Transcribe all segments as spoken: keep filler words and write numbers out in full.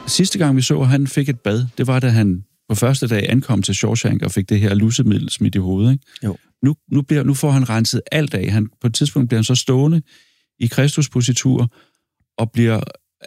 sidste gang vi så, at han fik et bad, det var, da han på første dag ankom til Shawshank og fik det her lussemiddel smidt i hovedet. Ikke? Jo. Nu, nu, bliver, nu får han renset alt af. Han, på et tidspunkt bliver han så stående i Kristuspositur, og bliver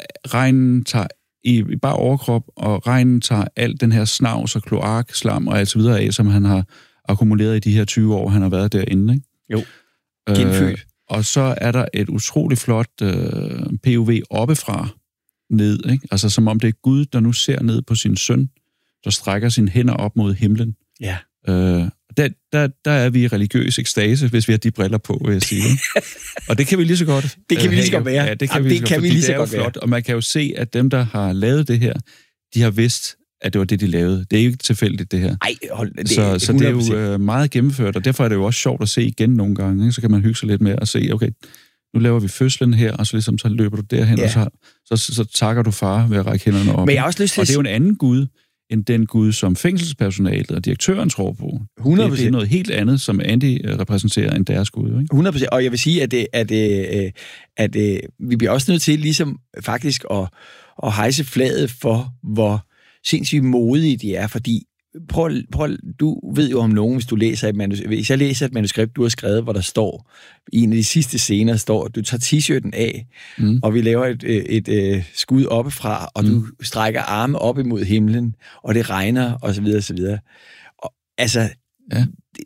regnen tager i, i bare overkrop, og regnen tager alt den her snavs og kloak, slam og alt så videre af, som han har akkumuleret i de her tyve år, han har været derinde. Ikke? Jo, genfødt. Øh, og så er der et utroligt flot øh, P O V oppefra ned, ikke? Altså som om det er Gud, der nu ser ned på sin søn, der strækker sine hænder op mod himlen. Ja. Øh, der, der, der er vi i religiøs ekstase, hvis vi har de briller på, vil jeg sige. Og det kan vi lige så godt. Det kan vi lige så godt være. Ja, det kan Jamen, vi, det kan vi lige så godt være. Og man kan jo se, at dem, der har lavet det her, de har vidst, at det var det, de lavede. Det er ikke tilfældigt, det her. Ej, hold, det så, så det er jo øh, meget gennemført, og derfor er det jo også sjovt at se igen nogle gange. Ikke? Så kan man hygge sig lidt med at se, okay, nu laver vi fødslen her, og så, ligesom, så løber du derhen, ja. og så, så, så, så takker du far ved at række hænderne op. Men jeg har også lyst til og det er jo en anden Gud, end den Gud, som fængselspersonalet og direktøren tror på. hundrede procent. Det, det er noget helt andet, som Andy repræsenterer end deres Gud. Ikke? hundrede procent. Og jeg vil sige, at, det, at, at, at, at vi bliver også nødt til ligesom faktisk at, at hejse flaget for, hvor sindssygt modige de er, fordi prøv, prøv, du ved jo om nogen, hvis du læser et manuskript. Hvis jeg læser et manuskript, du har skrevet, hvor der står, i en af de sidste scener står, du tager t-shirten af, mm. og vi laver et, et, et skud oppefra, og mm. du strækker arme op imod himlen, og det regner, og så videre, og så videre. Og, altså, ja. det,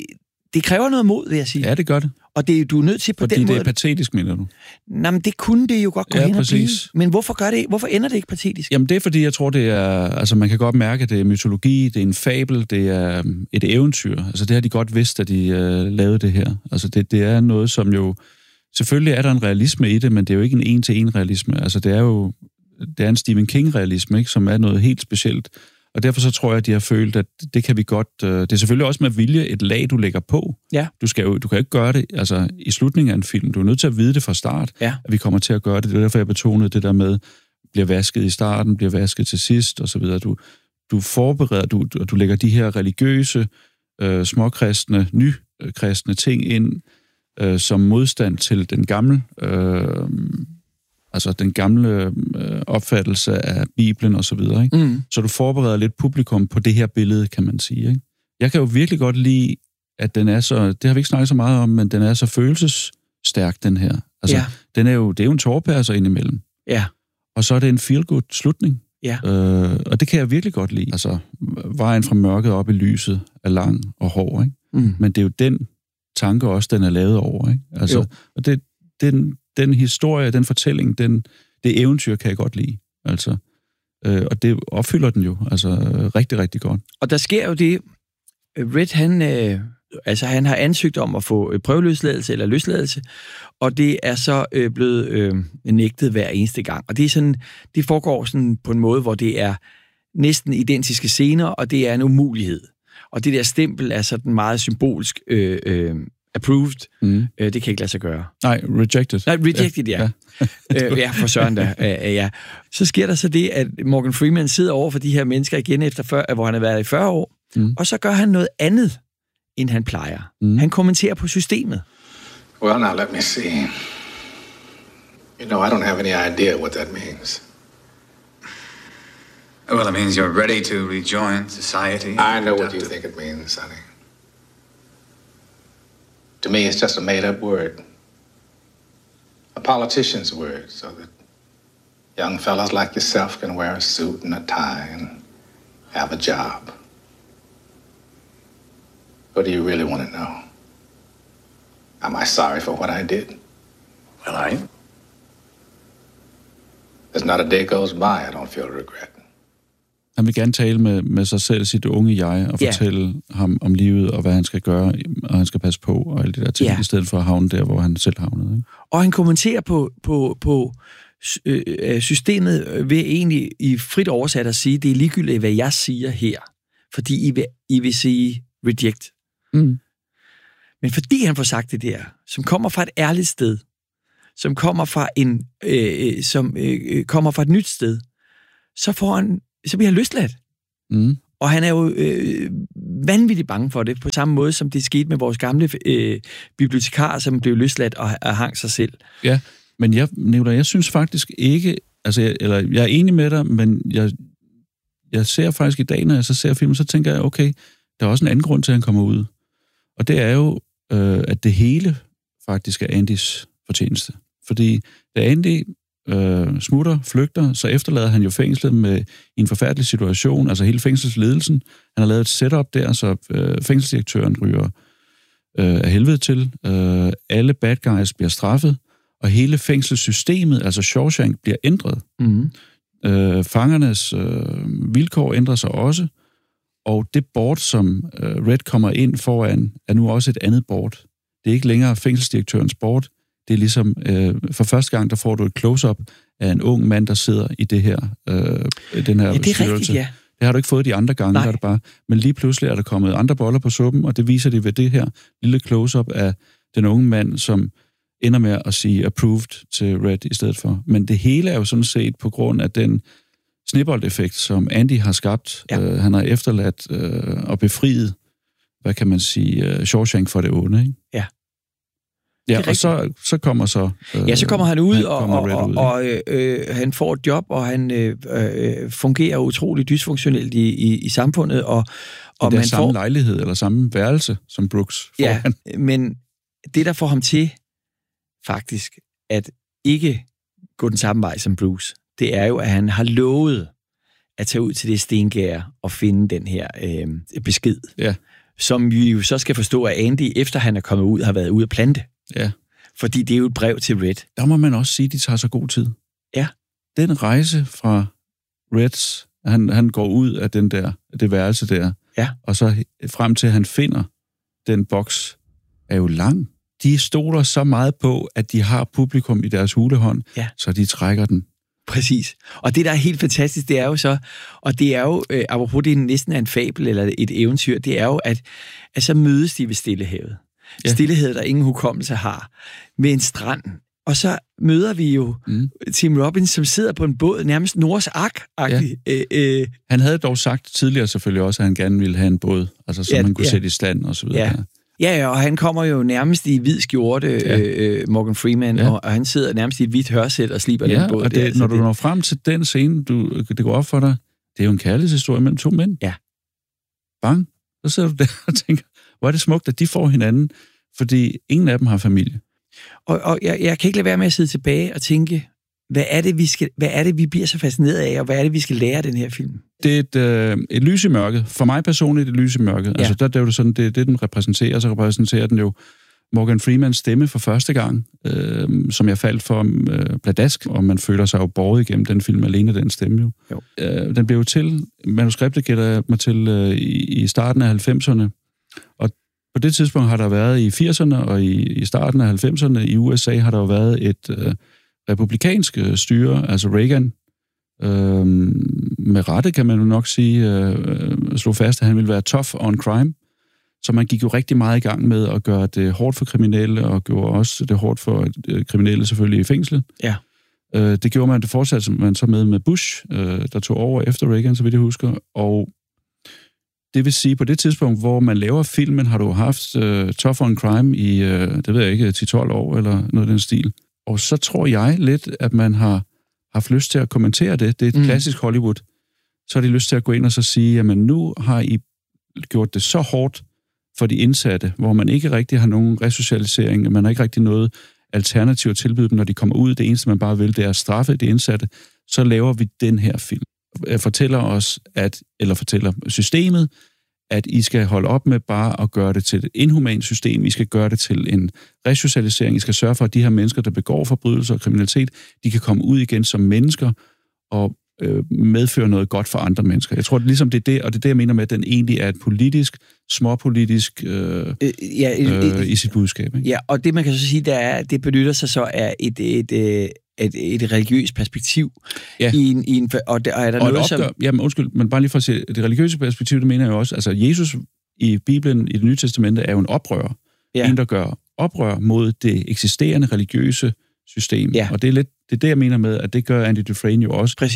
det kræver noget mod, vil jeg sige. Ja, det gør det. Og det, du er nødt til på Fordi den måde... Fordi det er patetisk, mener du? Nej, men det kunne det jo godt gå ja, hen og blive. Præcis. Men hvorfor gør det? Hvorfor ender det ikke patetisk? Jamen, det er fordi, jeg tror, det er... Altså, man kan godt mærke, at det er mytologi, det er en fabel, det er et eventyr. Altså, det har de godt vidst, at de uh, lavede det her. Altså, det, det er noget, som jo... Selvfølgelig er der en realisme i det, men det er jo ikke en en-til-en realisme. Altså, det er jo... Det er en Stephen King-realisme, ikke? Som er noget helt specielt. Og derfor så tror jeg, at de har følt, at det kan vi godt... Øh, det er selvfølgelig også med vilje et lag, du lægger på. Ja. Du, skal jo, du kan ikke gøre det altså, i slutningen af en film. Du er nødt til at vide det fra start, ja. at vi kommer til at gøre det. Det er derfor, jeg betonede det der med, bliver vasket i starten, bliver vasket til sidst, og så videre. Du, du forbereder, du, du lægger de her religiøse, øh, småkristne, nykristne ting ind, øh, som modstand til den gamle... Øh, altså den gamle øh, opfattelse af Bibelen og så videre, ikke? Mm. Så du forbereder lidt publikum på det her billede, kan man sige, ikke? Jeg kan jo virkelig godt lide, at den er så, det har vi ikke snakket så meget om, men den er så følelsesstærk, den her. Altså, ja. den er jo, det er jo en tårepærser indimellem. Ja. Og så er det en feel-good slutning. Ja. Øh, og det kan jeg virkelig godt lide. Altså, vejen fra mørket op i lyset er lang og hård, ikke? Mm. Men det er jo den tanke også, den er lavet over, ikke? Altså, jo. Og det, den den historie, den fortælling, den, det eventyr kan jeg godt lide. Altså, øh, og det opfylder den jo altså øh, rigtig, rigtig godt. Og der sker jo det, Red, han, øh, altså, han har ansøgt om at få prøveløsladelse eller løsladelse, og det er så øh, blevet øh, nægtet hver eneste gang. Og det er sådan, det foregår sådan på en måde, hvor det er næsten identiske scener, og det er en umulighed. Og det der stempel er sådan meget symbolsk øh, øh, approved, mm. øh, det kan ikke lade sig gøre. Nej, rejected. Nej, rejected, ja. Ja, øh, ja for søren da. Øh, ja. Så sker der så det, at Morgan Freeman sidder over for de her mennesker igen, efter fyrre, hvor han har været i fyrre år, mm. og så gør han noget andet, end han plejer. Mm. Han kommenterer på systemet. Well, now let me see. You know, I don't have any idea what that means. Well, it means you're ready to rejoin society. I know what you think it means, Sonny. To me, it's just a made-up word. A politician's word, so that young fellas like yourself can wear a suit and a tie and have a job. What do you really want to know? Am I sorry for what I did? Well, I... There's not a day goes by I don't feel regret. Han vil gerne tale med, med sig selv, sit unge jeg, og fortælle yeah. ham om livet, og hvad han skal gøre, og han skal passe på, og alt det der ting, yeah. i stedet for at havne der, hvor han selv havnede. Ikke? Og han kommenterer på, på, på øh, systemet ved egentlig i frit oversat at sige, det er ligegyldigt, hvad jeg siger her, fordi I vil, I vil sige reject. Mm. Men fordi han får sagt det der, som kommer fra et ærligt sted, som kommer fra en, øh, som øh, kommer fra et nyt sted, så får han så bliver han løsladt. Mm. Og han er jo øh, vanvittigt bange for det, på samme måde, som det skete med vores gamle øh, bibliotekar, som blev løsladt og, og hang sig selv. Ja, Men jeg, Nicolai, jeg synes faktisk ikke, altså, jeg, eller jeg er enig med dig, men jeg, jeg ser faktisk i dag, når jeg så ser filmen, så tænker jeg, okay, der er også en anden grund til, at han kommer ud. Og det er jo, øh, at det hele faktisk er Andys fortjeneste. Fordi da Andy øh, smutter, flygter, så efterlader han jo fængslet med en forfærdelig situation, altså hele fængselsledelsen. Han har lavet et setup der, så øh, fængselsdirektøren ryger øh, af helvede til. Øh, alle bad guys bliver straffet, og hele fængselssystemet, altså Shawshank, bliver ændret. Mm. Øh, fangernes øh, vilkår ændrer sig også, og det board, som øh, Red kommer ind foran, er nu også et andet board. Det er ikke længere fængselsdirektørens board. Det er ligesom, øh, for første gang, der får du et close-up af en ung mand, der sidder i det her, øh, den her ja, det er styrelse. rigtigt, ja. Det har du ikke fået de andre gange, der er det bare. Men lige pludselig er der kommet andre boller på suppen, og det viser de ved det her lille close-up af den unge mand, som ender med at sige approved til Red i stedet for. Men det hele er jo sådan set på grund af den snebold-effekt, som Andy har skabt. Ja. Øh, han har efterladt øh, og befriet, hvad kan man sige, uh, Shawshank for det onde, ikke? Ja. Ja, og så, så kommer så... Øh, ja, så kommer han ud, han og, kommer og, ud, og, og øh, han får et job, og han øh, øh, fungerer utroligt dysfunktionelt i, i, i samfundet, og, og I man samme får... lejlighed, eller samme værelse, som Brooks får Ja, han. men det, der får ham til, faktisk, at ikke gå den samme vej som Bruce, det er jo, at han har lovet at tage ud til det stengær og finde den her øh, besked, Ja. som vi jo så skal forstå, at Andy, efter han er kommet ud, har været ude at plante. Ja. Fordi det er jo et brev til Red. Der må man også sige, at de tager så god tid. Ja. Den rejse fra Reds, han, han går ud af den der, det værelse der, ja. og så frem til, at han finder den boks, er jo lang. De stoler så meget på, at de har publikum i deres hulehånd, ja. så de trækker den. Præcis. Og det, der er helt fantastisk, det er jo så, og det er jo, øh, apropos det næsten er en fabel eller et eventyr, det er jo, at, at så mødes de ved Stillehavet. Ja. Stillehavet, der ingen hukommelse har, med en strand. Og så møder vi jo mm. Tim Robbins, som sidder på en båd, nærmest Noahs Ark-agtig. Ja. Øh, øh. Han havde dog sagt tidligere selvfølgelig også, at han gerne ville have en båd, altså som ja, man kunne ja. sætte i stand og så videre. Ja. Ja, ja, og han kommer jo nærmest i hvid skjorte, ja. øh, Morgan Freeman, ja. og, og han sidder nærmest i et hvidt hørsæt og sliber ja, den båd. Og det, der, når du det... når frem til den scene, du, det går op for dig, det er jo en kærlighedshistorie mellem to mænd. Ja. Bang, så sidder du der og tænker, hvor er det smukt, at de får hinanden, fordi ingen af dem har familie. Og, og jeg, jeg kan ikke lade være med at sidde tilbage og tænke, hvad er det, vi skal, hvad er det, vi bliver så fascineret af, og hvad er det, vi skal lære af den her film? Det er et, øh, et lys i mørket. For mig personligt et lys i mørket. Ja. Altså, der, der er det sådan, det, det den repræsenterer, så repræsenterer den jo Morgan Freemans stemme for første gang, øh, som jeg faldt for øh, pladask, og man føler sig jo båret igennem den film alene, den stemme jo. jo. Øh, den blev jo til, manuskriptet gætter mig til øh, i, i starten af halvfemserne, og på det tidspunkt har der været i firserne, og i, i starten af halvfemserne i U S A har der jo været et øh, republikansk styre, altså Reagan, øh, med rette kan man jo nok sige, øh, slog fast, at han ville være tough on crime. Så man gik jo rigtig meget i gang med at gøre det hårdt for kriminelle, og gjorde også det hårdt for øh, kriminelle selvfølgelig i fængslet. Ja. Øh, det gjorde man, det fortsatte man så med med Bush, øh, der tog over efter Reagan, så vidt jeg husker. Og det vil sige, på det tidspunkt, hvor man laver filmen, har du haft øh, tough on crime i, øh, det ved jeg ikke, ti til tolv år, eller noget af den stil. Og så tror jeg lidt, at man har haft lyst til at kommentere det. Det er et mm. klassisk Hollywood. Så har de lyst til at gå ind og så sige, jamen nu har I gjort det så hårdt for de indsatte, hvor man ikke rigtig har nogen resocialisering, man har ikke rigtig noget alternativ at tilbyde dem, når de kommer ud. Det eneste, man bare vil, det er at straffe de indsatte. Så laver vi den her film. Jeg fortæller os, at, eller fortæller systemet, at I skal holde op med bare at gøre det til et inhumant system. I skal gøre det til en resocialisering. I skal sørge for, at de her mennesker, der begår forbrydelser og kriminalitet, de kan komme ud igen som mennesker og øh, medføre noget godt for andre mennesker. Jeg tror, det ligesom det er det, og det er det, jeg mener med, at den egentlig er et politisk, småpolitisk øh, øh, ja, øh, øh, i sit budskab. Ikke? Ja, og det man kan så sige, der er, det benytter sig så af et, et, et, et, et religiøst perspektiv. Ja. I en, i en, og, der, og er der og noget, opgør, som... Jamen undskyld, men bare lige for at sige, det religiøse perspektiv, det mener jeg jo også, altså Jesus i Bibelen, i Det Nye Testamente, er jo en oprører. Ja. En, der gør oprør mod det eksisterende religiøse system. Ja. Og det er lidt det, er det, jeg mener med, at det gør Andy Dufresne jo også. Præcis.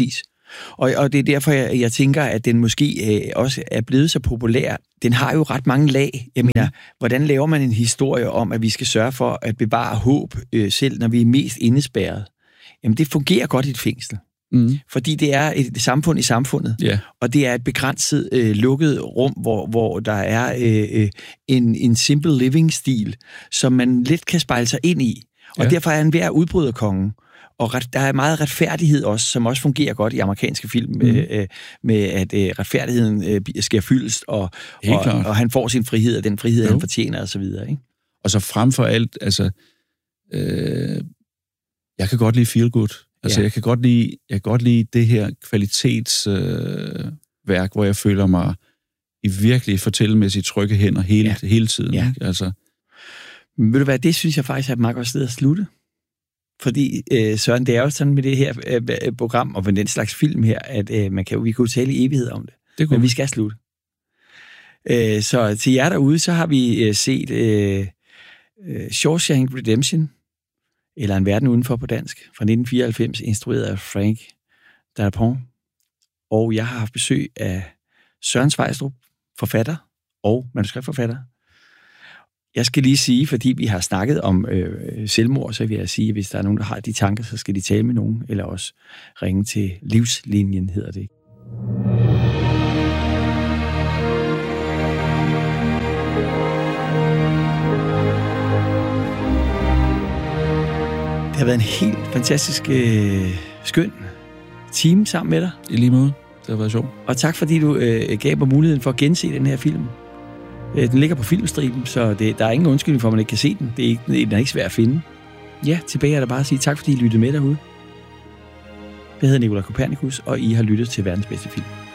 Og, og det er derfor, jeg, jeg tænker, at den måske øh, også er blevet så populær. Den har jo ret mange lag. Jeg mener, hvordan laver man en historie om, at vi skal sørge for at bevare håb, øh, selv når vi er mest indespærret? Jamen, det fungerer godt i et fængsel. Mm. Fordi det er et samfund i samfundet, yeah. og det er et begrænset, øh, lukket rum, hvor, hvor der er øh, en, en simple living-stil, som man let kan spejle sig ind i. Og yeah. derfor er han ved at udbryde kongen. Og ret, der er meget retfærdighed også, som også fungerer godt i amerikanske film, mm. øh, med at øh, retfærdigheden øh, sker fyldest, og, og, og han får sin frihed, og den frihed, jo. han fortjener, og så videre. Ikke? Og så frem for alt, altså, øh, jeg kan godt lide feel good. Altså, ja. jeg, kan godt lide, jeg kan godt lide det her kvalitetsværk, øh, hvor jeg føler mig i virkelig fortællemæssigt trygge hænder hele, ja. hele tiden. Ja. Ikke? Altså. Men ved du hvad, det synes jeg faktisk er et meget godt sted at slutte. Fordi, øh, Søren, det er jo sådan med det her øh, program, og med den slags film her, at øh, man kan, vi kan jo tale i evighed om det. det Men vi skal slutte. Øh, så til jer derude, så har vi øh, set øh, øh, Shawshank Redemption, eller En verden udenfor på dansk, fra nitten fireoghalvfems, instrueret af Frank Darabont. Og jeg har haft besøg af Søren Sveistrup, forfatter og manuskriptforfatter. Jeg skal lige sige, fordi vi har snakket om øh, selvmord, så vil jeg sige, at hvis der er nogen, der har de tanker, så skal de tale med nogen, eller også ringe til Livslinjen, hedder det. Det har været en helt fantastisk øh, skøn time sammen med dig. I lige måde. Det har været sjovt. Og tak, fordi du øh, gav mig muligheden for at gense den her film. Øh, den ligger på Filmstriben, så det, der er ingen undskyldning for, at man ikke kan se den. Det er ikke, den er ikke svær at finde. Ja, tilbage er der bare at sige tak, fordi I lyttede med derude. Jeg hedder Nikolaj Kopernikus, og I har lyttet til verdens bedste film.